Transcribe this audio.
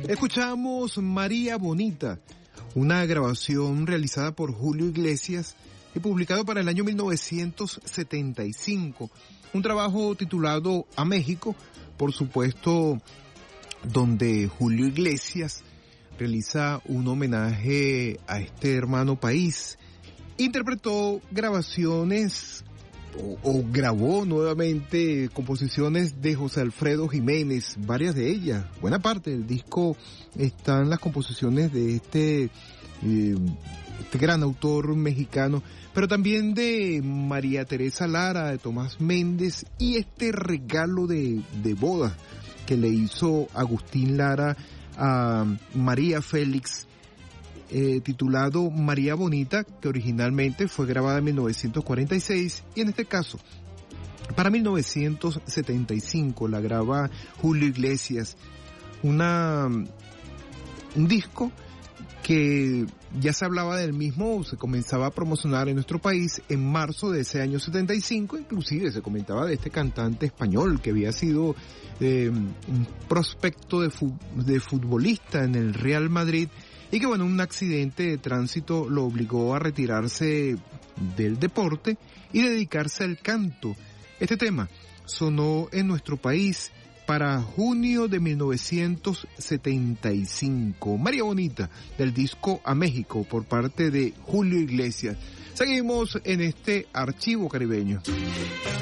Escuchamos María Bonita, una grabación realizada por Julio Iglesias y publicado para el año 1975. Un trabajo titulado A México, por supuesto, donde Julio Iglesias realiza un homenaje a este hermano país. Interpretó grabaciones o grabó nuevamente composiciones de José Alfredo Jiménez, varias de ellas. Buena parte del disco están las composiciones de este gran autor mexicano, pero también de María Teresa Lara, de Tomás Méndez, y este regalo de boda que le hizo Agustín Lara a María Félix, titulado María Bonita, que originalmente fue grabada en 1946 y en este caso para 1975 la graba Julio Iglesias, un disco que ya se hablaba del mismo, se comenzaba a promocionar en nuestro país en marzo de ese año 75, inclusive se comentaba de este cantante español que había sido un prospecto de futbolista en el Real Madrid y que un accidente de tránsito lo obligó a retirarse del deporte y dedicarse al canto. Este tema sonó en nuestro país para junio de 1975. María Bonita, del disco A México, por parte de Julio Iglesias. Seguimos en este archivo caribeño.